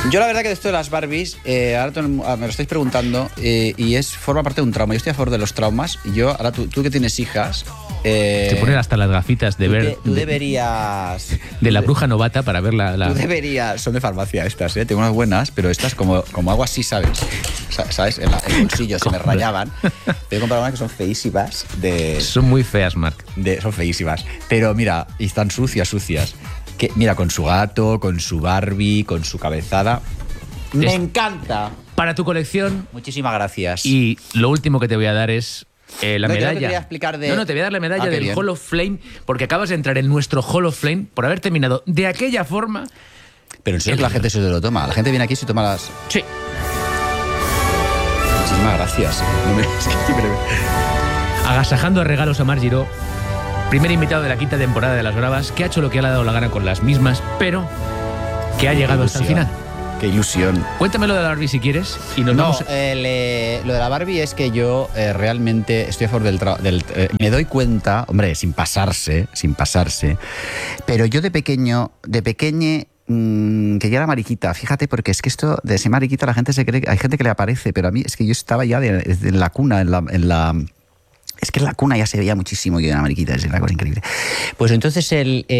Yo la verdad que de esto de las Barbies, ahora me lo estáis preguntando y forma parte de un trauma. Yo estoy a favor de los traumas y yo, ahora tú que tienes hijas... Se ponen hasta las gafitas de ver... Tú deberías... De la bruja novata para ver la... Tú deberías... Son de farmacia estas, ¿eh? Tengo unas buenas, pero estas como hago así, ¿sabes? ¿Sabes? En el bolsillo se me rayaban. He comprado unas que son feísimas. Son muy feas, Marc. Son feísimas. Pero mira, y están sucias. Que, mira, con su gato, con su Barbie, con su cabezada. ¡Me encanta! Para tu colección. Muchísimas gracias. Y lo último que te voy a dar es la medalla. Te quería explicar No, te voy a dar la medalla del Hall of Flame, porque acabas de entrar en nuestro Hall of Flame por haber terminado de aquella forma. Pero en serio que la gente se lo toma. La gente viene aquí y se toma las... Sí. Muchísimas gracias. Agasajando a regalos a Marc Giró, primer invitado de la quinta temporada de Las Bravas, que ha hecho lo que le ha dado la gana con las mismas, pero que ha llegado hasta el final. Qué ilusión. Cuéntame lo de la Barbie si quieres y nos vamos. Lo de la Barbie es que yo realmente estoy a favor del me doy cuenta, hombre, sin pasarse, pero yo de pequeña que ya era mariquita, fíjate, porque es que esto de ser mariquita la gente se cree, hay gente que le aparece, pero a mí es que yo estaba ya desde la cuna, es que en la cuna ya se veía muchísimo yo de la mariquita, es una cosa increíble. Pues entonces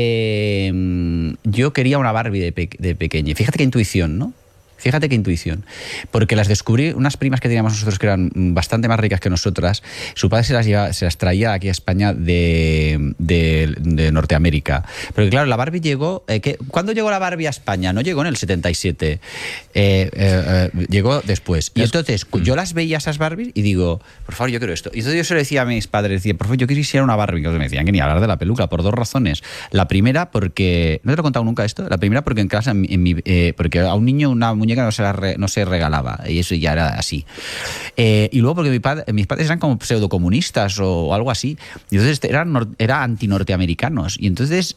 yo quería una Barbie de pequeña. Fíjate qué intuición, ¿no? Fíjate qué intuición. Porque las descubrí, unas primas que teníamos nosotros que eran bastante más ricas que nosotras, su padre se las traía aquí a España de Norteamérica. Pero claro, la Barbie llegó... ¿Cuándo llegó la Barbie a España? No llegó en el 77. Llegó después. Y entonces yo las veía esas Barbies y digo, por favor, yo quiero esto. Y entonces yo se lo decía a mis padres, decía, por favor, yo quisiera una Barbie. Que me decían que ni hablar de la peluca, por dos razones. La primera, porque... ¿No te lo he contado nunca esto? La primera, porque en casa, porque a un niño una muñeca no se regalaba, y eso ya era así. Y luego porque mis padres eran como pseudocomunistas o algo así, y entonces eran anti-norteamericanos, y entonces,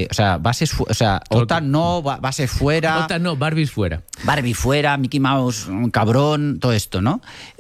OTAN no, base fuera. OTAN no, Barbies fuera. Barbie fuera, Mickey Mouse, un cabrón, todo esto, ¿no?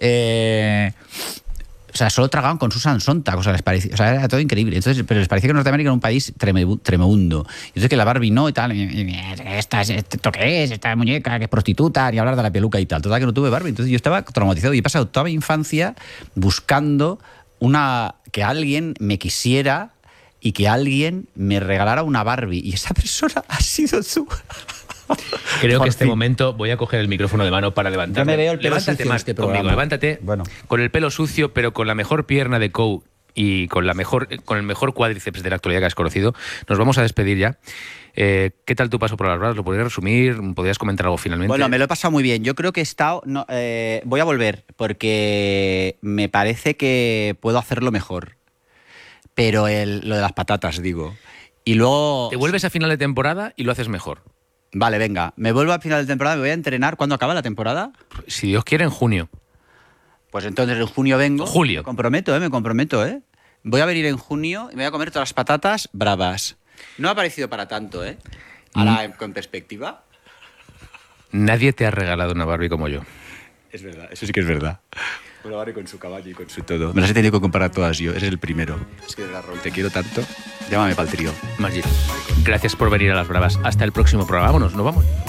Solo tragaban con Susan Sontag, les parecía, era todo increíble. Entonces, pero les parecía que Norteamérica era un país tremebundo. Entonces que la Barbie no y tal, ¿esto qué es? Esta muñeca que es prostituta, ni hablar de la peluca y tal. Total que no tuve Barbie. Entonces yo estaba traumatizado y he pasado toda mi infancia buscando que alguien me quisiera y que alguien me regalara una Barbie. Y esa persona ha sido tú. Creo que este momento voy a coger el micrófono de mano para levantarme. Yo me veo el pelo levántate sucio más en este conmigo, programa. Levántate con el pelo sucio, pero con la mejor pierna de Coe y con el mejor cuádriceps de la actualidad que has conocido. Nos vamos a despedir ya. ¿Qué tal tu paso por Las Bravas? ¿Lo podrías resumir? ¿Podrías comentar algo finalmente? Bueno, me lo he pasado muy bien. Yo creo que he estado... voy a volver porque me parece que puedo hacerlo mejor. Pero lo de las patatas, digo. Y luego... Te vuelves a final de temporada y lo haces mejor. Vale, venga. Me vuelvo a final de temporada, me voy a entrenar. ¿Cuándo acaba la temporada? Si Dios quiere, en junio. Pues entonces en junio vengo. Julio. Me comprometo. Voy a venir en junio y me voy a comer todas las patatas bravas. No ha parecido para tanto, ¿eh? Ahora, con perspectiva. Nadie te ha regalado una Barbie como yo. Es verdad, eso sí que es verdad. Una Barbie con su caballo y con su todo. Me las he tenido que comprar todas yo, eres el primero. Es que de verdad, Raúl, te quiero tanto. Llámame para el trío. Marc Giró, gracias por venir a Las Bravas. Hasta el próximo programa. Vámonos, nos vamos.